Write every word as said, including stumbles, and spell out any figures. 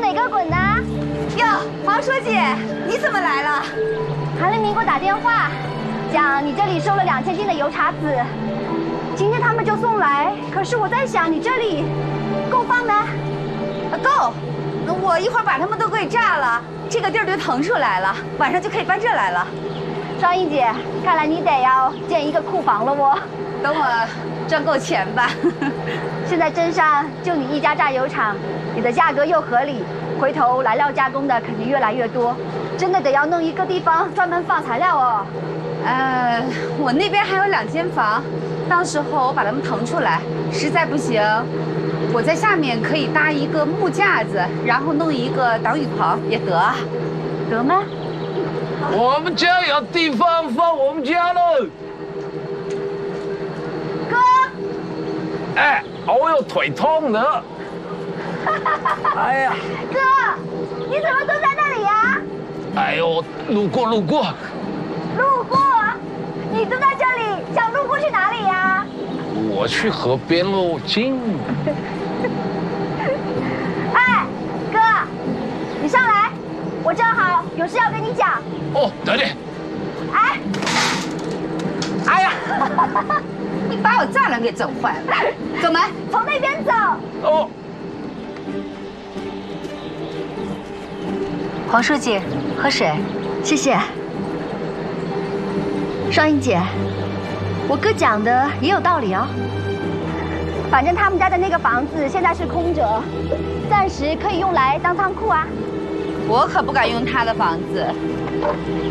哪个滚呢？ 哟，黄书记，你怎么来了？ 韩立明给我打电话，讲你这里收了两千斤的油茶籽，今天他们就送来。可是我在想，你这里够放吗？ 够，我一会儿把他们都给炸了，这个地儿就腾出来了，晚上就可以搬这儿来了。 双英姐，看来你得要建一个库房了哦。 等我赚够钱吧。 现在镇上就你一家榨油厂，你的价格又合理，回头来料加工的肯定越来越多，真的得要弄一个地方专门放材料哦。 呃，我那边还有两间房，到时候我把它们腾出来，实在不行，我在下面可以搭一个木架子，然后弄一个挡雨棚也得， 得吗？ 我们家有地方放我们家喽。 哥， 哎，我有腿痛的。哎呀， 哥，你怎么蹲在那里呀？ 哎呦，路过路过。 路过？你蹲在这里，想路过去哪里呀？ 我去河边喽，近。 哎，哥，你上来，我正好有事要跟你讲。 哦，等等。 哎， 哎呀，你把我栅栏给整坏了，走门， 从那边走。 哦。 黄书记，喝水，谢谢。双英姐，我哥讲的也有道理哦。反正他们家的那个房子现在是空着，暂时可以用来当仓库啊。 我可不敢用他的房子。